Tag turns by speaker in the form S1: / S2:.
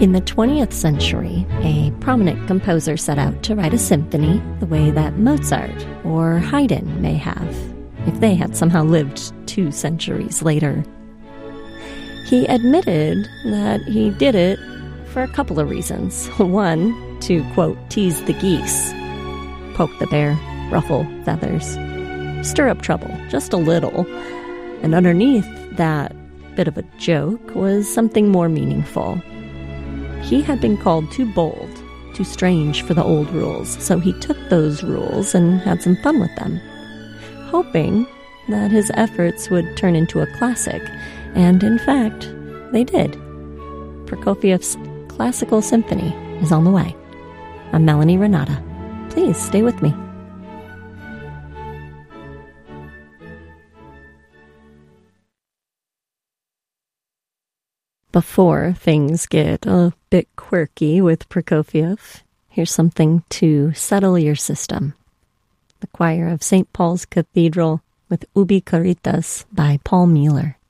S1: In the 20th century, a prominent composer set out to write a symphony the way that Mozart or Haydn may have, if they had somehow lived 2 centuries later. He admitted that he did it for a couple of reasons. One, to, quote, tease the geese, poke the bear, ruffle feathers, stir up trouble just a little. And underneath that bit of a joke was something more meaningful. He had been called too bold, too strange for the old rules, so he took those rules and had some fun with them, hoping that his efforts would turn into a classic, and in fact, they did. Prokofiev's Classical Symphony is on the way. I'm Melanie Renata. Please stay with me. Before things get a bit quirky with Prokofiev, here's something to settle your system. The Choir of St. Paul's Cathedral with Ubi Caritas by Paul Mueller.